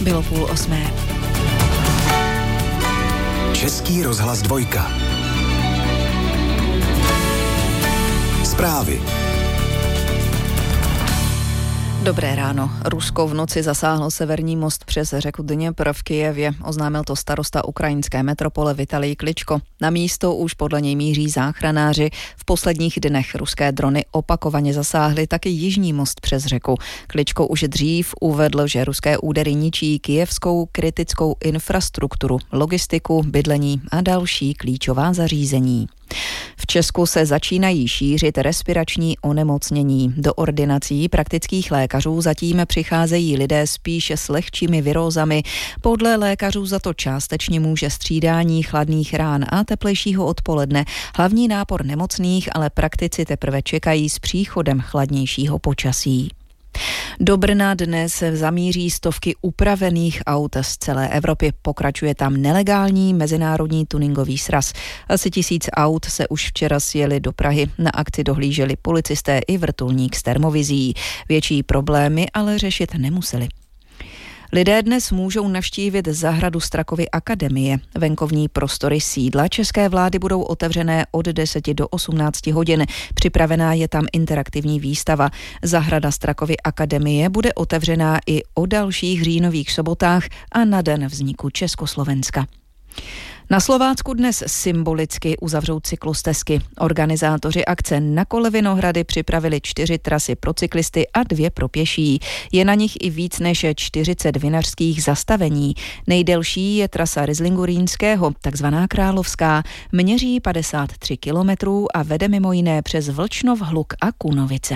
Bylo 7:30. Český rozhlas 2. Zprávy. Dobré ráno. Rusko v noci zasáhlo severní most přes řeku Dněpr v Kyjevě. Oznámil to starosta ukrajinské metropole Vitalij Kličko. Na místo už podle něj míří záchranáři. V posledních dnech ruské drony opakovaně zasáhly taky jižní most přes řeku. Kličko už dřív uvedl, že ruské údery ničí kyjevskou kritickou infrastrukturu, logistiku, bydlení a další klíčová zařízení. V Česku se začínají šířit respirační onemocnění. Do ordinací praktických lékařů zatím přicházejí lidé spíše s lehčími virózami. Podle lékařů za to částečně může střídání chladných rán a teplejšího odpoledne. Hlavní nápor nemocných ale praktici teprve čekají s příchodem chladnějšího počasí. Do Brna dnes zamíří stovky upravených aut z celé Evropy. Pokračuje tam nelegální mezinárodní tuningový sraz. Asi 1000 aut se už včera sjeli do Prahy. Na akci dohlíželi policisté i vrtulník s termovizí. Větší problémy ale řešit nemuseli. Lidé dnes můžou navštívit zahradu Strakovy akademie. Venkovní prostory sídla české vlády budou otevřené od 10 do 18 hodin. Připravená je tam interaktivní výstava. Zahrada Strakovy akademie bude otevřená i o dalších říjnových sobotách a na den vzniku Československa. Na Slovácku dnes symbolicky uzavřou cyklostezky. Organizátoři akce Na kole Vinohrady připravili 4 trasy pro cyklisty a 2 pro pěší. Je na nich i víc než 40 vinařských zastavení. Nejdelší je trasa Rieslingu Rýnského, takzvaná Královská. Měří 53 kilometrů a vede mimo jiné přes Vlčnov, Hluk a Kunovice.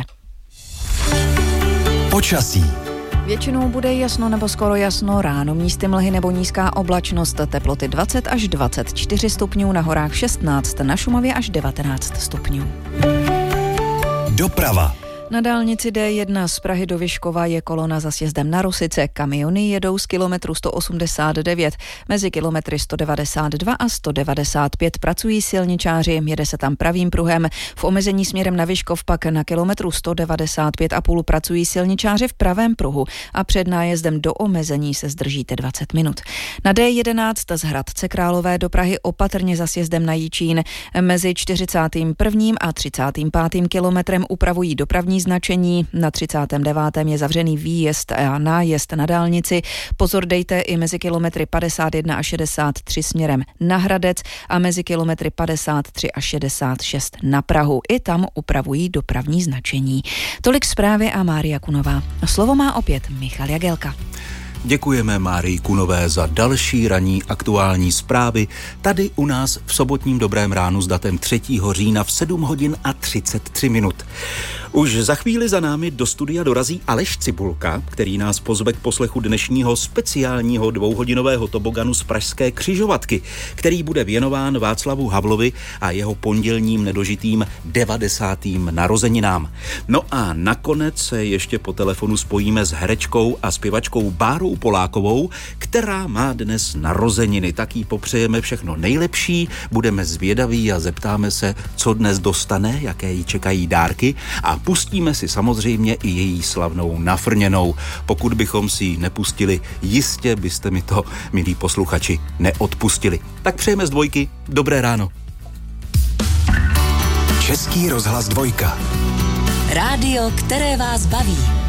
Počasí. Většinou bude jasno nebo skoro jasno, ráno místy mlhy nebo nízká oblačnost, teploty 20 až 24 stupňů, na horách 16, na Šumavě až 19 stupňů. Doprava. Na dálnici D1 z Prahy do Vyškova je kolona za sjezdem na Rosice. Kamiony jedou z kilometru 189. Mezi kilometry 192 a 195 pracují silničáři, jede se tam pravým pruhem. V omezení směrem na Vyškov pak na kilometru 195,5 pracují silničáři v pravém pruhu a před nájezdem do omezení se zdržíte 20 minut. Na D11 z Hradce Králové do Prahy opatrně za sjezdem na Jičín. Mezi 41. a 35. kilometrem upravují dopravní značení. Na 39. je zavřený výjezd a nájezd na dálnici. Pozor dejte i mezi kilometry 51 a 63 směrem na Hradec a mezi kilometry 53 a 66 na Prahu. I tam upravují dopravní značení. Tolik zprávy a Mária Kunová. Slovo má opět Michal Jagelka. Děkujeme Márii Kunové za další ranní aktuální zprávy tady u nás v sobotním Dobrém ránu s datem 3. října v 7 hodin a 33 minut. Už za chvíli za námi do studia dorazí Aleš Cibulka, který nás pozve k poslechu dnešního speciálního 2hodinového toboganu z pražské Křižovatky, který bude věnován Václavu Havlovi a jeho pondělním nedožitým 90. narozeninám. No a nakonec se ještě po telefonu spojíme s herečkou a zpěvačkou Bárou Polákovou, která má dnes narozeniny. Tak jí popřejeme všechno nejlepší, budeme zvědaví a zeptáme se, co dnes dostane, jaké jí čekají dárky a pustíme si samozřejmě i její slavnou Nafrněnou. Pokud bychom si ji nepustili, jistě byste mi to, milí posluchači, neodpustili. Tak přejeme z 2. Dobré ráno. Český rozhlas 2. Rádio, které vás baví.